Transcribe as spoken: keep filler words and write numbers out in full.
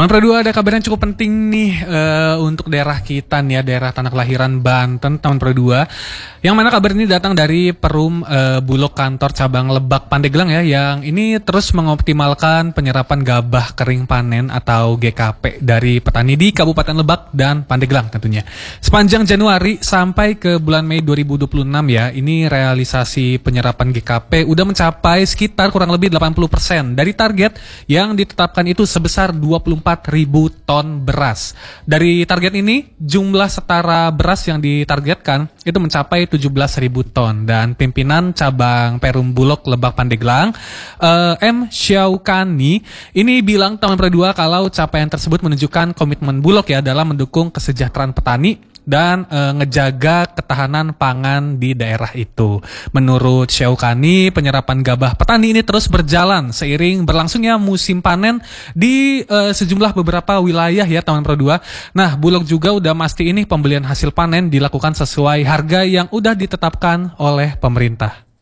Taman Pro dua ada kabar yang cukup penting nih uh, untuk daerah kita nih ya, daerah tanah kelahiran Banten, Taman Pro dua. Yang mana kabar ini datang dari Perum uh, Bulog Kantor Cabang Lebak Pandeglang ya, yang ini terus mengoptimalkan penyerapan gabah kering panen atau G K P dari petani di Kabupaten Lebak dan Pandeglang tentunya. Sepanjang Januari sampai ke bulan Mei dua ribu dua puluh enam ya, ini realisasi penyerapan G K P udah mencapai sekitar kurang lebih delapan puluh persen dari target yang ditetapkan itu sebesar dua puluh empat ribu ton beras. Dari target ini, jumlah setara beras yang ditargetkan itu mencapai tujuh belas ribu ton. Dan pimpinan cabang Perum Bulog Lebak Pandeglang, uh, M. Syaukani, ini bilang Taman Pro dua kalau capaian tersebut menunjukkan komitmen Bulog ya dalam mendukung kesejahteraan petani dan e, ngejaga ketahanan pangan di daerah itu. Menurut Syaukani, penyerapan gabah petani ini terus berjalan seiring berlangsungnya musim panen di e, sejumlah beberapa wilayah ya Taman Pro dua. Nah, Bulog juga udah pasti ini pembelian hasil panen dilakukan sesuai harga yang udah ditetapkan oleh pemerintah.